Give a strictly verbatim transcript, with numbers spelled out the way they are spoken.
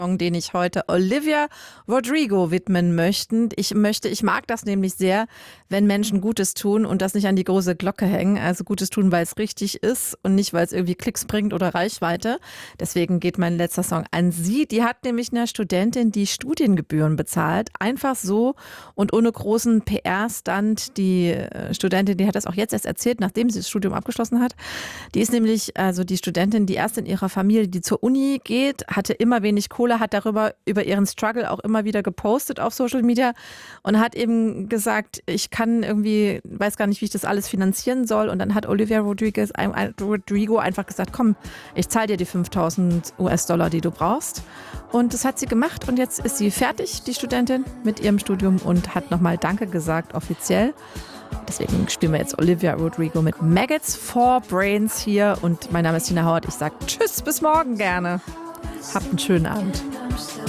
Den ich heute Olivia Rodrigo widmen möchte. Ich möchte, ich mag das nämlich sehr, wenn Menschen Gutes tun und das nicht an die große Glocke hängen. Also Gutes tun, weil es richtig ist und nicht, weil es irgendwie Klicks bringt oder Reichweite. Deswegen geht mein letzter Song an sie. Die hat nämlich einer Studentin die Studiengebühren bezahlt. Einfach so und ohne großen P R-Stand. Die Studentin, die hat das auch jetzt erst erzählt, nachdem sie das Studium abgeschlossen hat. Die ist nämlich, also die Studentin, die erst in ihrer Familie, die zur Uni geht, hatte immer wenig Kohle, hat darüber über ihren Struggle auch immer wieder gepostet auf Social Media und hat eben gesagt, ich kann irgendwie, weiß gar nicht, wie ich das alles finanzieren soll. Und dann hat Olivia Rodriguez, Rodrigo einfach gesagt, komm, ich zahle dir die fünftausend US-Dollar, die du brauchst. Und das hat sie gemacht und jetzt ist sie fertig, die Studentin, mit ihrem Studium und hat nochmal Danke gesagt, offiziell. Deswegen spielen wir jetzt Olivia Rodrigo mit Maggots for Brains hier und mein Name ist Tina Howard. Ich sage tschüss, bis morgen gerne. Habt einen schönen Abend.